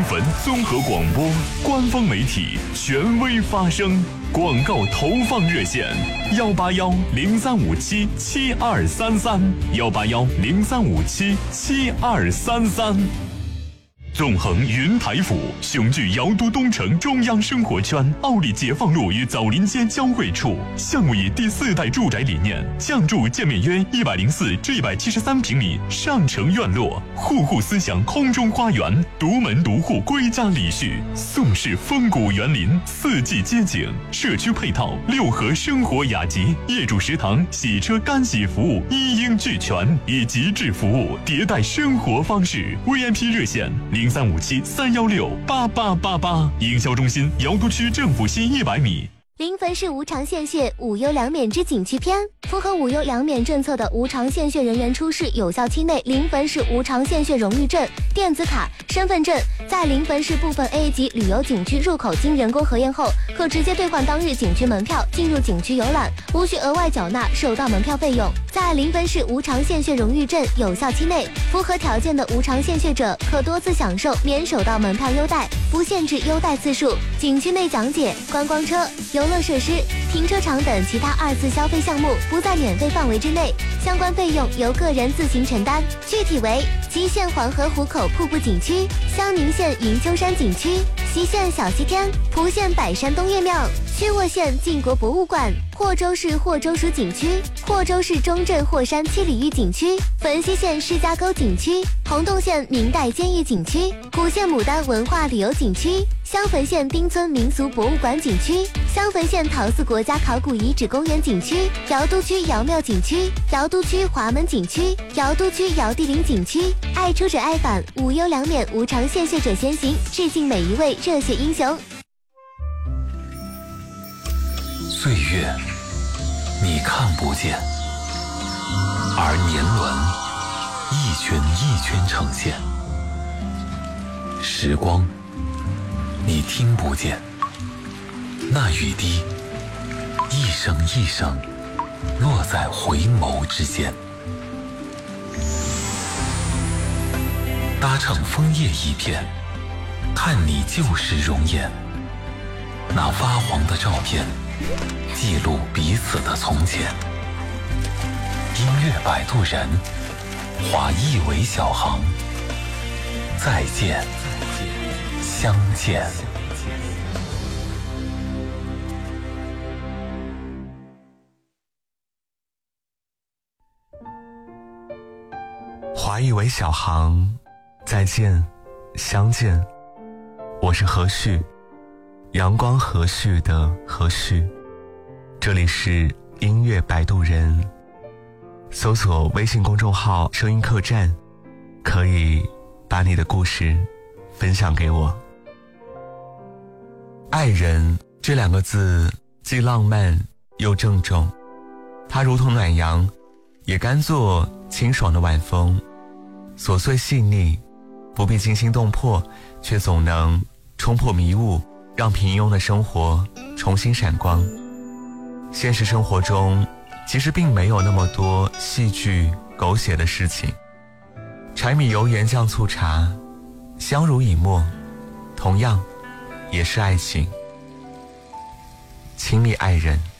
汾综合广播官方媒体，权威发声。广告投放热线：181-0357-7233，181-0357-7233。纵横云台府，雄踞瑶都东城中央生活圈，奥利解放路与枣林街交汇处。项目以第4代住宅理念，降筑建面约104至173平米上城院落，户户思想空中花园，独门独户归家礼序，宋式风骨园林，4季街景，社区配套6合生活雅集，业主食堂、洗车干洗服务一应俱全，以极致服务迭代生活方式。VIP 热线0357-316-8888，营销中心瑶都区政府西100米。 临汾市无偿献血无忧两免之景区篇，符合无忧两免政策的无偿献血人员出示有效期内临汾市无偿献血荣誉证、电子卡、身份证，在临汾市部分 A 级旅游景区入口经人工核验后，可直接兑换当日景区门票进入景区游览，无需额外缴纳首道门票费用。在临汾市无偿献血荣誉证有效期内，符合条件的无偿献血者可多次享受免首道门票优待，不限制优待次数。景区内讲解、观光车、游乐设施、停车场等其他2次消费项目不在免费范围之内，相关费用由个人自行承担。具体为：吉县黄河湖口瀑布景区、襄宁县云丘山景区、隰县小西天、蒲县百山东岳庙、曲沃县晋国博物馆、霍州市霍州蜀景区、霍州市中镇霍山七里峪景区、汾西县施家沟景区、洪洞县明代监狱景区、古县牡丹文化旅游景区、襄汾县丁村民俗博物馆景区、襄汾县陶寺国家考古遗址公园景区、瑶都区瑶庙景区、瑶都区华门景区、瑶都区瑶地陵景区。爱出者爱返，无忧两免无偿献血者先行，致敬每一位热血英雄。 岁月你看不见，而年轮一圈一圈呈现；时光你听不见，那雨滴一声一声落在回眸之间。搭乘枫叶一片，看你旧时容颜，那发黄的照片记录彼此的从前。音乐摆渡人，划一尾小航，再见，相见。 划一尾小航，再见，相见。我是何旭，阳光和煦的和煦。这里是音乐摆渡人，搜索微信公众号声音客栈，可以把你的故事分享给我。爱人这2个字既浪漫又郑重，它如同暖阳，也甘作清爽的晚风，琐碎细腻，不必惊心动魄，却总能冲破迷雾，让平庸的生活重新闪光。现实生活中其实并没有那么多戏剧狗血的事情，柴米油盐酱醋茶，相濡以沫，同样也是爱情。亲密爱人。